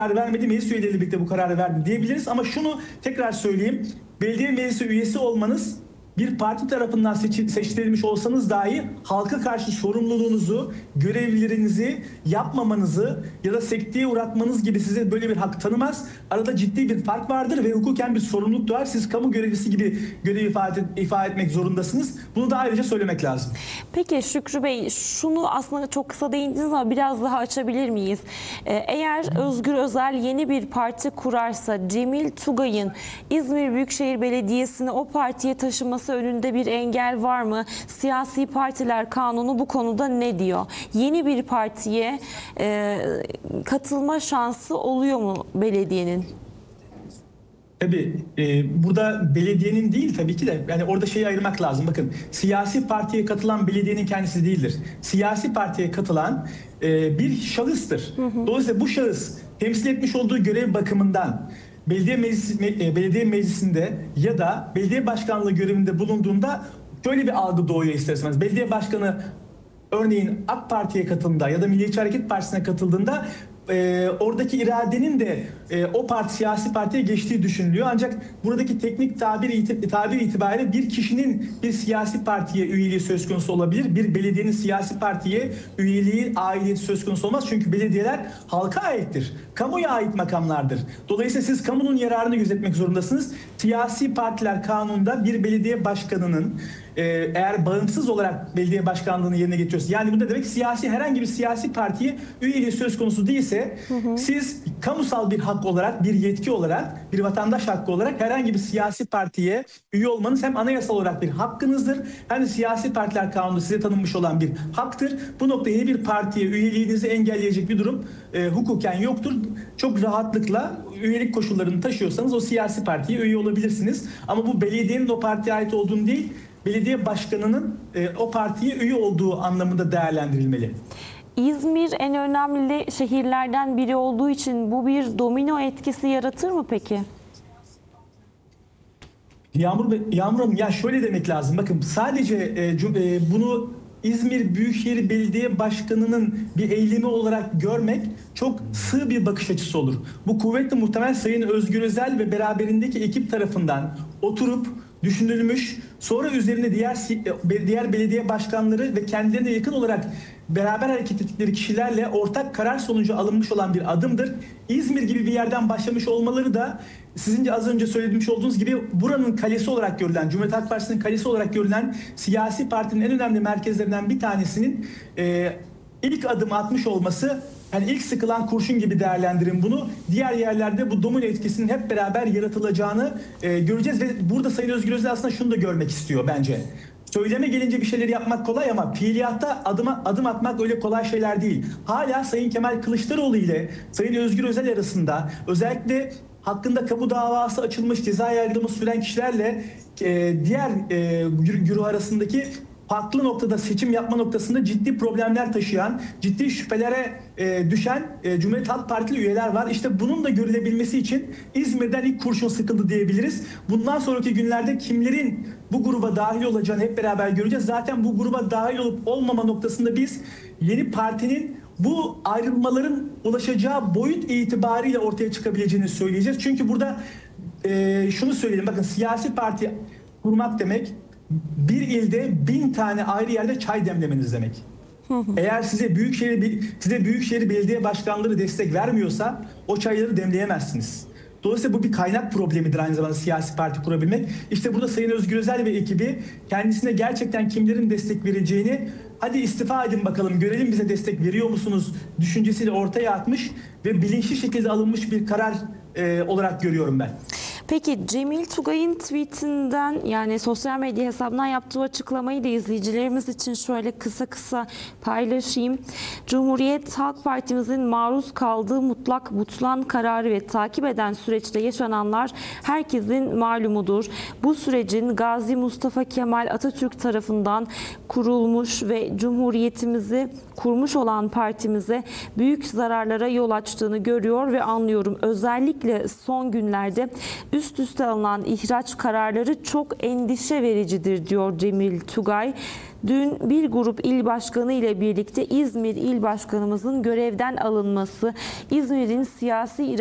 vermedi, meclis üyeleriyle birlikte bu kararı verdi diyebiliriz. Ama şunu tekrar söyleyeyim. Belediye meclisi üyesi olmanız, bir parti tarafından seçtirilmiş olsanız dahi halka karşı sorumluluğunuzu, görevlerinizi yapmamanızı ya da sekteye uğratmanız gibi size böyle bir hak tanımaz. Arada ciddi bir fark vardır ve hukuken bir sorumluluk doğar. Siz kamu görevlisi gibi görev ifade etmek zorundasınız. Bunu da ayrıca söylemek lazım. Peki Şükrü Bey, şunu aslında çok kısa değindiniz ama biraz daha açabilir miyiz? Eğer Özgür Özel yeni bir parti kurarsa Cemil Tugay'ın İzmir Büyükşehir Belediyesi'ni o partiye taşıması önünde bir engel var mı? Siyasi Partiler Kanunu bu konuda ne diyor? Yeni bir partiye katılma şansı oluyor mu belediyenin? Tabii burada belediyenin değil tabii ki de, yani orada şeyi ayırmak lazım. Bakın, siyasi partiye katılan belediyenin kendisi değildir. Siyasi partiye katılan bir şahıstır. Dolayısıyla bu şahıs temsil etmiş olduğu görev bakımından belediye meclisinde ya da belediye başkanlığı görevinde bulunduğunda şöyle bir algı doğuyor ister istemez. Belediye başkanı örneğin AK Parti'ye katıldığında ya da Milliyetçi Hareket Partisi'ne katıldığında oradaki iradenin de o siyasi partiye geçtiği düşünülüyor. Ancak buradaki teknik tabir itibariyle bir kişinin bir siyasi partiye üyeliği söz konusu olabilir. Bir belediyenin siyasi partiye üyeliği, aidiyeti söz konusu olmaz. Çünkü belediyeler halka aittir. Kamuya ait makamlardır. Dolayısıyla siz kamunun yararını gözetmek zorundasınız. Siyasi Partiler Kanunu'nda bir belediye başkanının eğer bağımsız olarak belediye başkanlığını yerine getiriyorsa, yani bu ne demek? Herhangi bir siyasi partiye üyeliği söz konusu değilse, siz kamusal bir hak olarak, bir yetki olarak, bir vatandaş hakkı olarak herhangi bir siyasi partiye üye olmanız hem anayasal olarak bir hakkınızdır, hem de siyasi partiler kanunu size tanınmış olan bir haktır. Bu noktada yeni bir partiye üyeliğinizi engelleyecek bir durum hukuken yoktur. Çok rahatlıkla üyelik koşullarını taşıyorsanız o siyasi partiye üye olabilirsiniz. Ama bu belediyenin o partiye ait olduğunu değil, belediye başkanının o partiye üye olduğu anlamında değerlendirilmeli. İzmir en önemli şehirlerden biri olduğu için bu bir domino etkisi yaratır mı peki? Yağmur Hanım, ya şöyle demek lazım. Bakın, sadece bunu İzmir Büyükşehir Belediye Başkanı'nın bir eylemi olarak görmek çok sığ bir bakış açısı olur. Bu kuvvetle muhtemel Sayın Özgür Özel ve beraberindeki ekip tarafından oturup düşünülmüş, sonra üzerine diğer belediye başkanları ve kendilerine yakın olarak beraber hareket ettikleri kişilerle ortak karar sonucu alınmış olan bir adımdır. İzmir gibi bir yerden başlamış olmaları da sizin az önce söylemiş olduğunuz gibi buranın kalesi olarak görülen, Cumhuriyet Halk Partisi'nin kalesi olarak görülen siyasi partinin en önemli merkezlerinden bir tanesinin ilk adım atmış olması, yani ilk sıkılan kurşun gibi değerlendirin bunu. Diğer yerlerde bu domino etkisinin hep beraber yaratılacağını göreceğiz ve burada Sayın Özgür Özel aslında şunu da görmek istiyor bence. Söyleme gelince bir şeyleri yapmak kolay ama fiiliyatta adım atmak öyle kolay şeyler değil. Hala Sayın Kemal Kılıçdaroğlu ile Sayın Özgür Özel arasında, özellikle hakkında kamu davası açılmış, ceza yargılaması süren kişilerle diğer güruh arasındaki farklı noktada seçim yapma noktasında ciddi problemler taşıyan, ciddi şüphelere düşen Cumhuriyet Halk Partili üyeler var. İşte bunun da görülebilmesi için İzmir'den ilk kurşun sıkıldı diyebiliriz. Bundan sonraki günlerde kimlerin bu gruba dahil olacağını hep beraber göreceğiz. Zaten bu gruba dahil olup olmama noktasında biz yeni partinin bu ayrılmaların ulaşacağı boyut itibariyle ortaya çıkabileceğini söyleyeceğiz. Çünkü burada şunu söyleyelim. Bakın, siyasi parti kurmak demek, bir ilde 1000 tane ayrı yerde çay demlemeniz demek. Eğer size Büyükşehir Belediye Başkanları destek vermiyorsa o çayları demleyemezsiniz. Dolayısıyla bu bir kaynak problemidir aynı zamanda, siyasi parti kurabilmek. İşte burada Sayın Özgür Özel ve ekibi kendisine gerçekten kimlerin destek vereceğini, hadi istifa edin bakalım görelim bize destek veriyor musunuz düşüncesiyle ortaya atmış ve bilinçli şekilde alınmış bir karar olarak görüyorum ben. Peki Cemil Tugay'ın tweetinden, yani sosyal medya hesabından yaptığı açıklamayı da izleyicilerimiz için şöyle kısa paylaşayım. Cumhuriyet Halk Partimizin maruz kaldığı mutlak butlan kararı ve takip eden süreçte yaşananlar herkesin malumudur. Bu sürecin Gazi Mustafa Kemal Atatürk tarafından kurulmuş ve Cumhuriyetimizi kurmuş olan partimize büyük zararlara yol açtığını görüyor ve anlıyorum. Özellikle son günlerde üst üst üste alınan ihraç kararları çok endişe vericidir diyor Cemil Tugay. Dün bir grup il başkanı ile birlikte İzmir İl Başkanımızın görevden alınması, İzmir'in siyasi